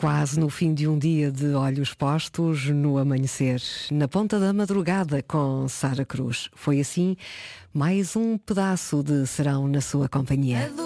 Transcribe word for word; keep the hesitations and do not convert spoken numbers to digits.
quase no fim de um dia de olhos postos no amanhecer, na ponta da madrugada com Sara Cruz. Foi assim mais um pedaço de serão na sua companhia.